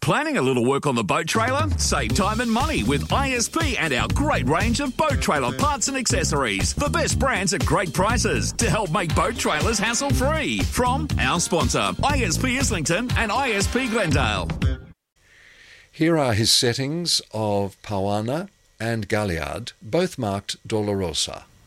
planning a little work on the boat trailer? Save time and money with ISP and our great range of boat trailer parts and accessories. The best brands at great prices to help make boat trailers hassle-free. From our sponsor, ISP Islington and ISP Glendale. Here are his settings of Pauana and Galliard, both marked Dolorosa.